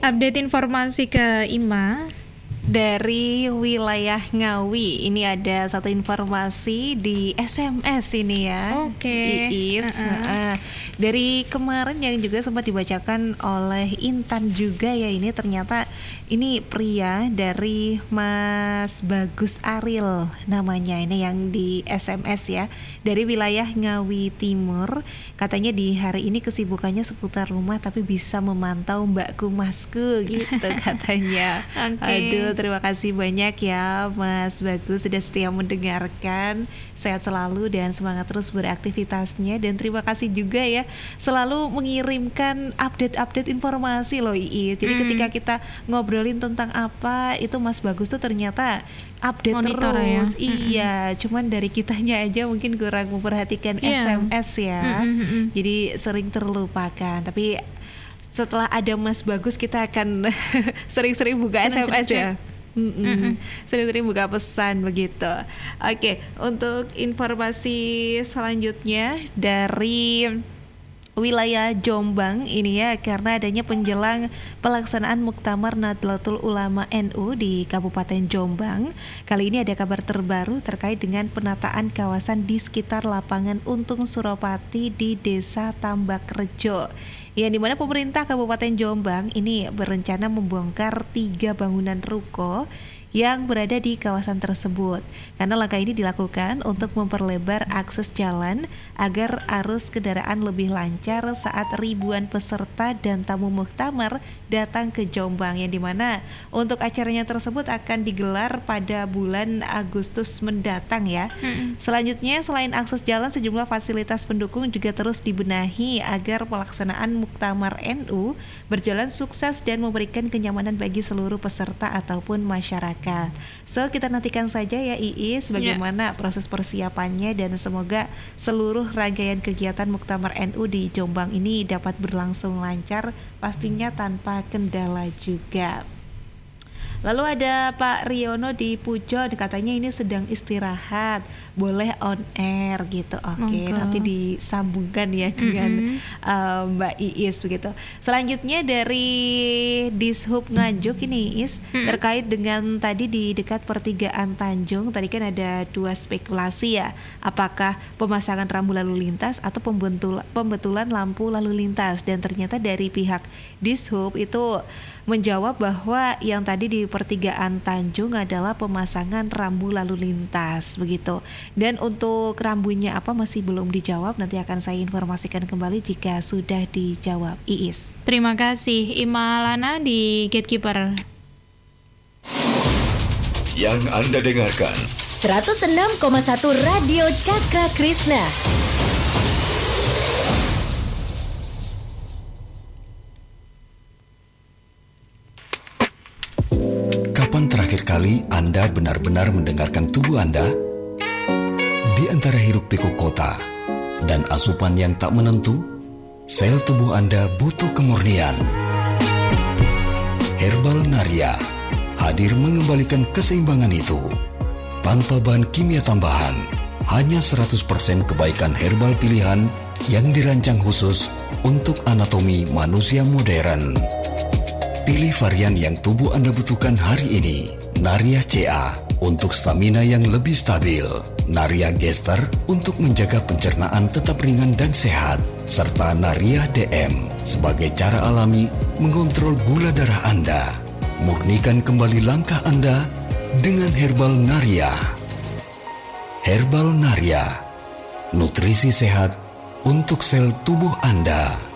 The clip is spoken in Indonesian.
Update informasi ke Ima. Dari wilayah Ngawi, ini ada satu informasi di SMS ini ya. Oke. Iis. Dari kemarin yang juga sempat dibacakan oleh Intan juga ya, ini ternyata ini pria dari Mas Bagus Aril namanya, ini yang di SMS ya, dari wilayah Ngawi Timur. Katanya di hari ini kesibukannya seputar rumah tapi bisa memantau mbakku masku gitu katanya. Aduh, terima kasih banyak ya Mas Bagus sudah setia mendengarkan. Sehat selalu dan semangat terus beraktivitasnya. Dan terima kasih juga ya selalu mengirimkan update-update informasi loh Iis. Jadi ketika kita ngobrolin tentang apa, itu Mas Bagus tuh ternyata update Monitor terus ya. Iya, cuman dari kitanya aja mungkin kurang memperhatikan SMS ya. Jadi sering terlupakan. Tapi setelah ada Mas Bagus, kita akan sering-sering buka SMS ya. Sering-sering buka pesan begitu. Oke, untuk informasi selanjutnya dari wilayah Jombang ini ya, karena adanya penjelang pelaksanaan Muktamar Nahdlatul Ulama NU di Kabupaten Jombang. Kali ini ada kabar terbaru terkait dengan penataan kawasan di sekitar lapangan Untung Suropati di Desa Tambakrejo. Yang dimana pemerintah Kabupaten Jombang ini berencana membongkar 3 bangunan ruko yang berada di kawasan tersebut. Karena langkah ini dilakukan untuk memperlebar akses jalan agar arus kendaraan lebih lancar saat ribuan peserta dan tamu muktamar datang ke Jombang, yang dimana untuk acaranya tersebut akan digelar pada bulan Agustus mendatang ya. Selanjutnya, selain akses jalan, sejumlah fasilitas pendukung juga terus dibenahi agar pelaksanaan Muktamar NU berjalan sukses dan memberikan kenyamanan bagi seluruh peserta ataupun masyarakat. So, kita nantikan saja ya Iis bagaimana proses persiapannya, dan semoga seluruh rangkaian kegiatan Muktamar NU di Jombang ini dapat berlangsung lancar, pastinya tanpa kendala juga. Lalu ada Pak Riono di Pujon, katanya ini sedang istirahat, boleh on air gitu. Oke, nanti disambungkan ya dengan Mbak Iis begitu. Selanjutnya dari Dishub Nganjuk ini Iis, terkait dengan tadi di dekat pertigaan Tanjung, tadi kan ada 2 spekulasi ya, apakah pemasangan rambu lalu lintas atau pembetulan lampu lalu lintas, dan ternyata dari pihak Dishub itu menjawab bahwa yang tadi di pertigaan Tanjung adalah pemasangan rambu lalu lintas begitu. Dan untuk rambunya apa masih belum dijawab, nanti akan saya informasikan kembali jika sudah dijawab. Iis. Terima kasih Ima Lana di Gatekeeper. Yang Anda dengarkan 106,1 Radio Cakra Krishna. Kapan terakhir kali Anda benar-benar mendengarkan tubuh Anda? Di antara hiruk-pikuk kota dan asupan yang tak menentu, sel tubuh Anda butuh kemurnian. Herbal Naria hadir mengembalikan keseimbangan itu. Tanpa bahan kimia tambahan, hanya 100% kebaikan herbal pilihan yang dirancang khusus untuk anatomi manusia modern. Pilih varian yang tubuh Anda butuhkan hari ini. Naria CA untuk stamina yang lebih stabil. Naria Gester untuk menjaga pencernaan tetap ringan dan sehat. Serta Naria DM sebagai cara alami mengontrol gula darah Anda. Murnikan kembali langkah Anda dengan Herbal Naria. Herbal Naria, nutrisi sehat untuk sel tubuh Anda.